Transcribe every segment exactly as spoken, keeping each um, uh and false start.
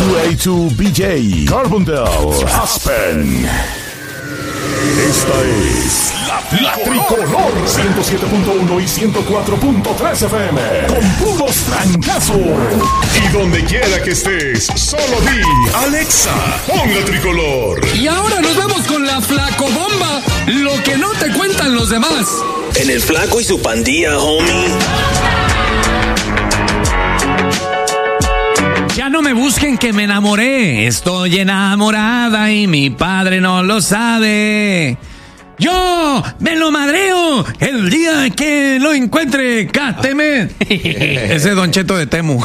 dos A dos B J, Carbondale, Aspen. Esta es la, la Tricolor ciento siete punto uno y ciento cuatro punto tres F M con puros trancazos. Y donde quiera que estés, solo di Alexa, pon la Tricolor. Y ahora nos vamos con la Flacobomba, lo que no te cuentan los demás. En el Flaco y su pandilla, homie. Ya no me busquen que me enamoré, estoy enamorada y mi padre no lo sabe. Yo me lo madreo el día que lo encuentre, cáteme. Ese Don Cheto de Temu.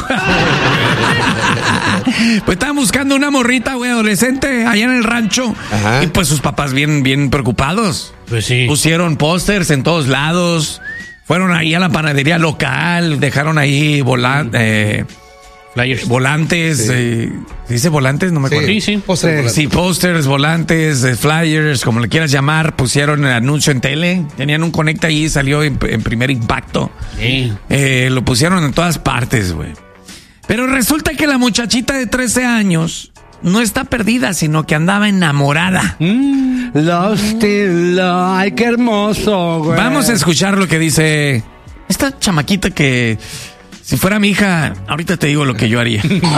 Pues estaban buscando una morrita, güey, adolescente, allá en el rancho. Ajá. Y pues sus papás bien, bien preocupados. Pues sí. Pusieron pósters en todos lados. Fueron ahí a la panadería local, dejaron ahí volantes. Eh, Flyers. Volantes, sí. eh, ¿se dice volantes? No me acuerdo. Sí, sí, pósters. Sí, pósters, volantes, eh, flyers, como le quieras llamar. Pusieron el anuncio en tele. Tenían un conecta ahí, salió en, en Primer Impacto. Sí. Eh, lo pusieron en todas partes, güey. Pero resulta que la muchachita de trece años no está perdida, sino que andaba enamorada. Mm. Lost in love. Ay, qué hermoso, güey. Vamos a escuchar lo que dice esta chamaquita que... Si fuera mi hija, ahorita te digo lo que yo haría.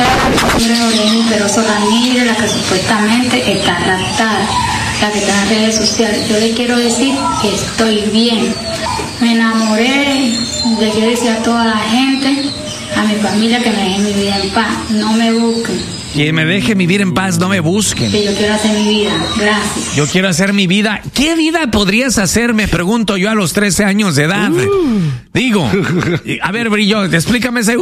Pero son la niña, la que supuestamente está raptada, la que está en redes sociales. Yo le quiero decir que estoy bien. Me enamoré, le quiero decir a toda la gente, a mi familia, que me dejen mi vida en paz. No me busquen. Que me deje vivir en paz, no me busquen. Que yo quiero hacer mi vida, gracias. Yo quiero hacer mi vida. ¿Qué vida podrías hacer, me pregunto yo, a los trece años de edad? Uh. Digo, a ver, Brillo, explícame ese... Uh.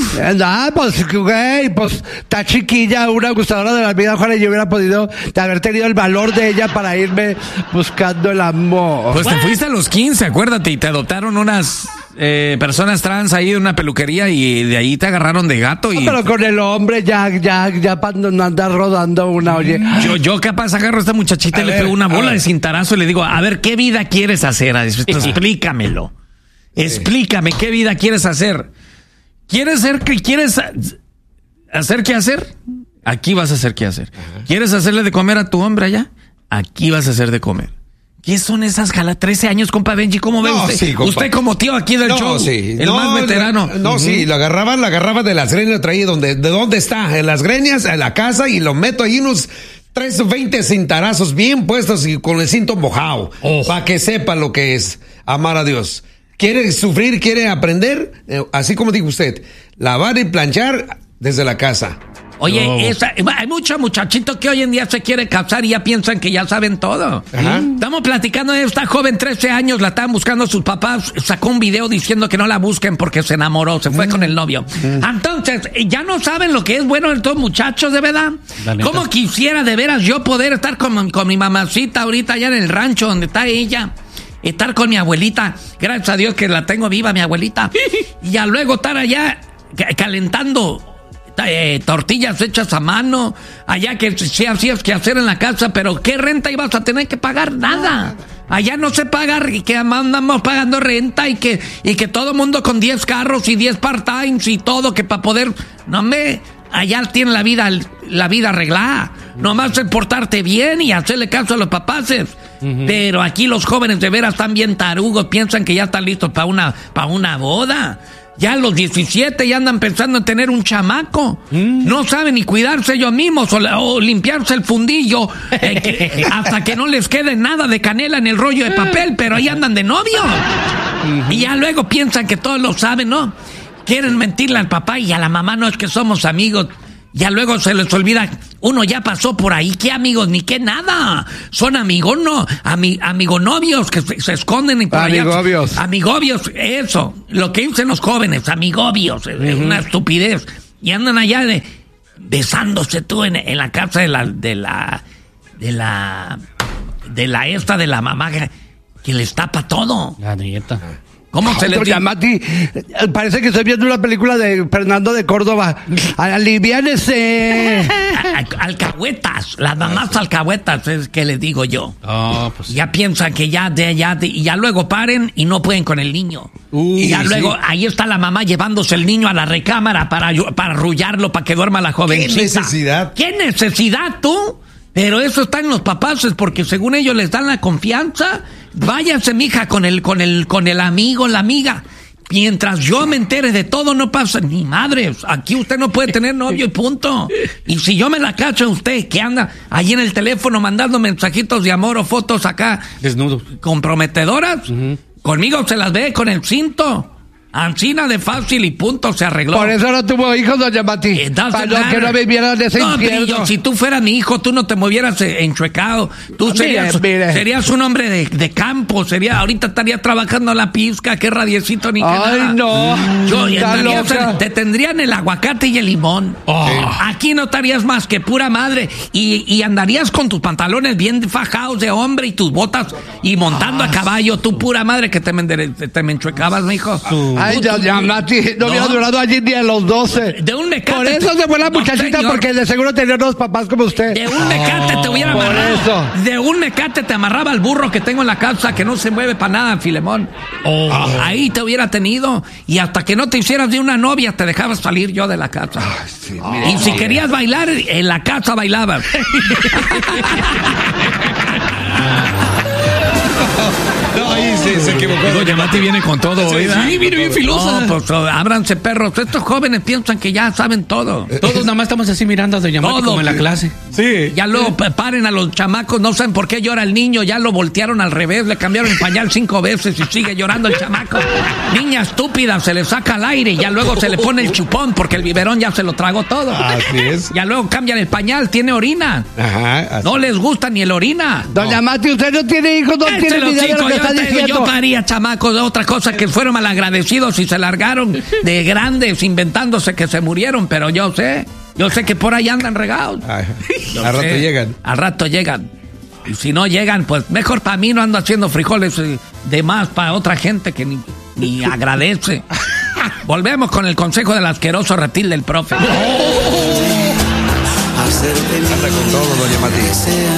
Ah, pues, güey, pues, está chiquilla, una gustadora de la vida. Ojalá yo hubiera podido haber tenido el valor de ella para irme buscando el amor. Pues te fuiste a los quince, acuérdate, y te adoptaron unas... Eh, personas trans ahí en una peluquería y de ahí te agarraron de gato y... No, pero con el hombre ya, ya, ya para no andar rodando una, oye. Yo, yo capaz agarro a esta muchachita a y ver, le pego una bola de cintarazo y le digo, a ver, ¿qué vida quieres hacer? Explícamelo. Explícame, ¿qué vida quieres hacer? ¿Quieres hacer qué quieres hacer qué hacer? Aquí vas a hacer qué hacer. ¿Quieres hacerle de comer a tu hombre allá? Aquí vas a hacer de comer. ¿Qué son esas jalas? trece años, compa Benji, ¿cómo ve no, usted? Sí, usted como tío aquí del no, show, sí. el no, más veterano. No, no uh-huh. sí, lo agarraba, lo agarraba de las greñas, lo traía donde, ¿de dónde está? En las greñas, en la casa, y lo meto ahí unos tres, veinte cintarazos bien puestos y con el cinto mojado, oh. para que sepa lo que es amar a Dios. ¿Quiere sufrir, quiere aprender? Eh, así como dijo usted, lavar y planchar desde la casa. Oye, no. esa, hay muchos muchachitos que hoy en día se quieren casar y ya piensan que ya saben todo. Ajá. Estamos platicando de esta joven, trece años, la estaban buscando sus papás, sacó un video diciendo que no la busquen porque se enamoró, se fue mm. con el novio. Mm. Entonces, ya no saben lo que es bueno estos muchachos, de verdad. ¿Cómo quisiera de veras yo poder estar con, con mi mamacita ahorita allá en el rancho donde está ella? Estar con mi abuelita, gracias a Dios que la tengo viva, mi abuelita. Y ya luego estar allá calentando Eh, tortillas hechas a mano, allá que sí hacías que hacer en la casa, pero ¿qué renta ibas a tener que pagar? Nada. Allá no se paga, y que andamos pagando renta y que, y que todo mundo con diez carros y diez part-times y todo, que para poder, no me, allá tienen la vida, la vida arreglada. Nomás es portarte bien y hacerle caso a los papaces. Uh-huh. Pero aquí los jóvenes de veras están bien tarugos, piensan que ya están listos para una, para una boda. Ya a los diecisiete ya andan pensando en tener un chamaco. Mm. No saben ni cuidarse ellos mismos o, o limpiarse el fundillo eh, que, hasta que no les quede nada de canela en el rollo de papel, pero ahí andan de novio. Mm-hmm. Y ya luego piensan que todos lo saben, ¿no? Quieren mentirle al papá y a la mamá, no es que somos amigos. Ya luego se les olvida, uno ya pasó por ahí, ¿qué amigos? Ni qué nada. Son amigos, no, ami, amigonovios que se, se esconden y por amigobios. Allá. Amigobios, eso, lo que dicen los jóvenes, amigobios, uh-huh. es una estupidez. Y andan allá de, besándose tú en, en la casa de la, de la, de la, de la esta de la mamá que, que les tapa todo. La nieta. ¿Cómo se le llama a ti? Parece que estoy viendo una película de Fernando de Córdoba. Aliviánese. alcahuetas, las mamás alcahuetas es que les digo yo. Oh, pues. Ya piensan que ya, de, ya, de, y ya luego paren y no pueden con el niño. Uh, y ya sí. luego ahí está la mamá llevándose el niño a la recámara para, para arrullarlo, para que duerma la jovencita. ¿Qué necesidad? ¿Qué necesidad tú? Pero eso está en los papás, es porque según ellos les dan la confianza. Váyanse, mija, con el, con el, con el amigo, la amiga. Mientras yo me entere de todo, no pasa ni madres. Aquí usted no puede tener novio y punto. Y si yo me la cacho a usted, que anda ahí en el teléfono mandando mensajitos de amor o fotos acá desnudo, comprometedoras, uh-huh. conmigo se las ve con el cinto. Ancina de fácil y punto, se arregló. Por eso no tuvo hijos, doña Mati. Eh, Para no, que no vivieran de ese no, infierno. Brillo, si tú fueras mi hijo, tú no te movieras enchuecado. Tú serías, mire, mire. serías un hombre de, de campo. Sería, ahorita estaría trabajando la pizca, qué radiecito ni qué Ay, nada. no. Yo, estarías, te tendrían el aguacate y el limón. Oh. Aquí no estarías más que pura madre. Y, y andarías con tus pantalones bien fajados de hombre y tus botas y montando ah, a caballo. Tú pura madre que te, mendere, te, te me enchuecabas, mijo. Ay, doña Mati, no, no hubiera durado allí ni a los doce. De un mecate. Por eso se fue la muchachita, no, porque de seguro tenía unos papás como usted. De un mecate oh, te hubiera amarrado. Por eso. De un mecate te amarraba el burro que tengo en la casa, que no se mueve para nada, Filemón. Oh. Ahí te hubiera tenido. Y hasta que no te hicieras de una novia, te dejabas salir yo de la casa. Ay, sí, oh, y si mira. querías bailar, en la casa bailabas. No, ahí se, se equivocó. Doña Mati viene con todo hoy. Sí, sí, viene bien filosa. No, pues ábranse, perros. Estos jóvenes piensan que ya saben todo. Todos nada más estamos así mirando a Doña Mati todo, como en la clase. Sí. Ya luego paren a los chamacos, no saben por qué llora el niño, ya lo voltearon al revés, le cambiaron el pañal cinco veces y sigue llorando el chamaco. Niña estúpida, se le saca al aire y ya luego se le pone el chupón porque el biberón ya se lo tragó todo. Así es. Ya luego cambian el pañal, tiene orina. Ajá. No les gusta ni el orina. Doña no. Mati, usted no tiene hijos, no Este tiene ni idea de lo que yo está tengo, diciendo. Yo paría chamacos de otra cosa que fueron malagradecidos y se largaron de grandes inventándose que se murieron, pero yo sé, yo sé que por ahí andan regados. Ay, al rato llegan. Al rato llegan. Y si no llegan, pues mejor para mí no ando haciendo frijoles de más para otra gente que ni, ni agradece. Volvemos con el consejo del asqueroso reptil del profe. Anda con todo, doña Mati.